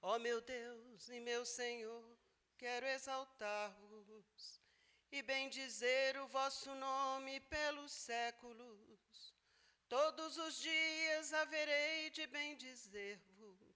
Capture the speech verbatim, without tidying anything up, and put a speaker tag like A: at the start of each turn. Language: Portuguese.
A: Ó meu Deus e meu Senhor, quero exaltar-vos e bendizer o vosso nome pelos séculos. Todos os dias haverei de bendizer-vos